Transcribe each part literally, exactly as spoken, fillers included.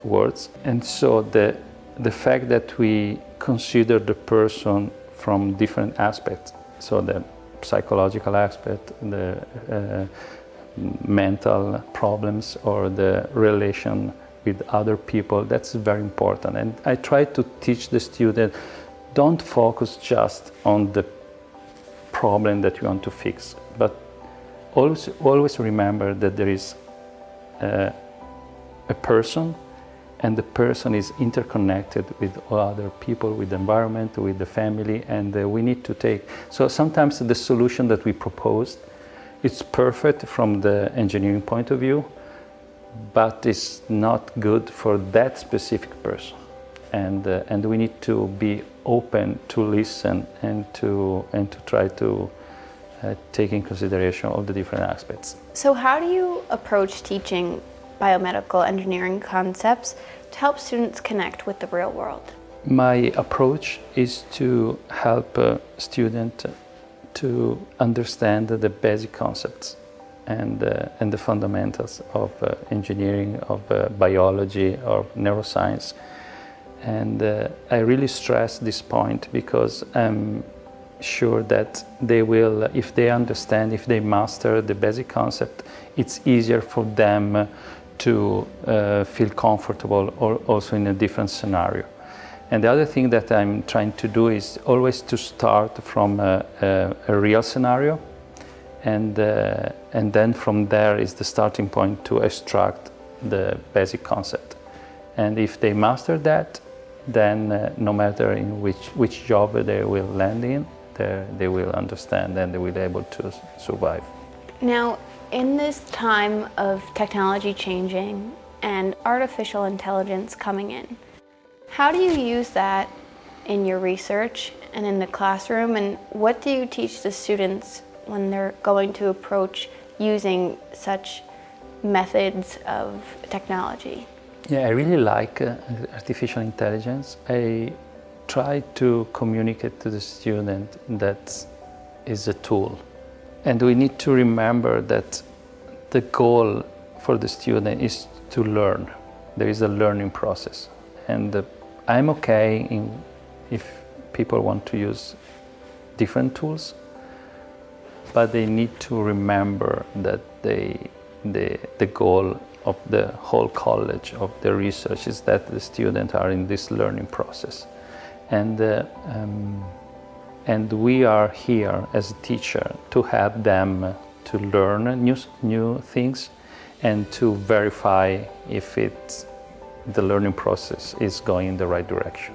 words. And so the, the fact that we consider the person from different aspects, so the psychological aspect, the uh, mental problems, or the relation with other people, that's very important. And I try to teach the student, don't focus just on the problem that you want to fix, but always, always remember that there is uh, a person, and the person is interconnected with other people, with the environment, with the family, and uh, we need to take. So sometimes the solution that we proposed, it's perfect from the engineering point of view, but it's not good for that specific person. And, uh, and we need to be open to listen and to, and to try to uh, take in consideration all the different aspects. So how do you approach teaching biomedical engineering concepts to help students connect with the real world? My approach is to help a student to understand the basic concepts and, uh, and the fundamentals of uh, engineering, of uh, biology, of neuroscience. And uh, I really stress this point because I'm sure that they will, if they understand, if they master the basic concept, it's easier for them to uh, feel comfortable or also in a different scenario. And the other thing that I'm trying to do is always to start from a, a, a real scenario, and, uh, and then from there is the starting point to extract the basic concept. And if they master that, then uh, no matter in which, which job they will land in, they will understand and they will be able to survive. Now, in this time of technology changing and artificial intelligence coming in, how do you use that in your research and in the classroom, and what do you teach the students when they're going to approach using such methods of technology? Yeah, I really like uh, artificial intelligence. I try to communicate to the student that is a tool. And we need to remember that the goal for the student is to learn. There is a learning process. And uh, I'm okay in, if people want to use different tools, but they need to remember that they, they, the goal of the whole college, of the research, is that the students are in this learning process. And, uh, um, and we are here as a teacher to help them to learn new, new things and to verify if it's, the learning process is going in the right direction.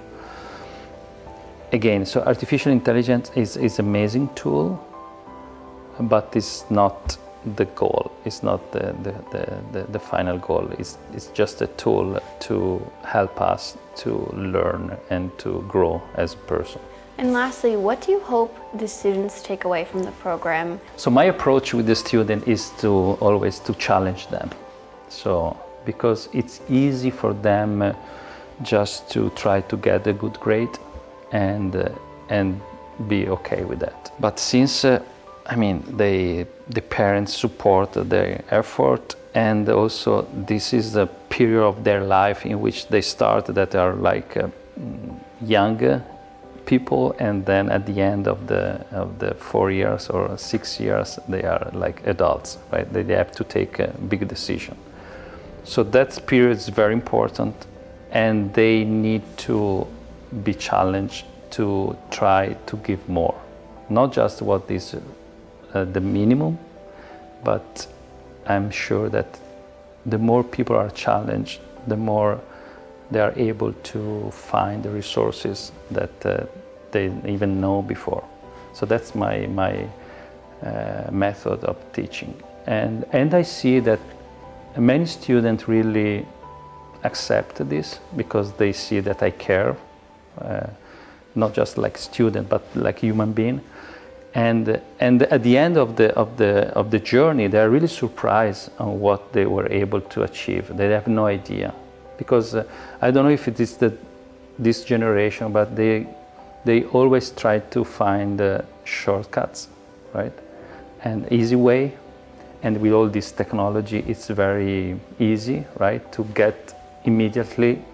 Again, so artificial intelligence is, is an amazing tool, but it's not the goal. It's not the, the, the, the, the final goal. It's, it's just a tool to help us to learn and to grow as a person. And lastly, what do you hope the students take away from the program? So my approach with the student is to always to challenge them. So, because it's easy for them uh, just to try to get a good grade and, uh, and be okay with that. But since uh, I mean, they, the parents support their effort, and also this is the period of their life in which they start that are like uh, young people, and then at the end of the, of the four years or six years, they are like adults, right? They have to take a big decision. So that period is very important, and they need to be challenged to try to give more. Not just what is Uh, the minimum, but I'm sure that the more people are challenged, the more they are able to find the resources that uh, they even know before. So that's my, my uh, method of teaching. And, and I see that many students really accept this because they see that I care, uh, not just like student, but like human being. And, and at the end of the, of, the, of the journey, they're really surprised on what they were able to achieve. They have no idea. Because uh, I don't know if it is the, this generation, but they, they always try to find uh, shortcuts, right? And easy way. And with all this technology, it's very easy, right? To get immediately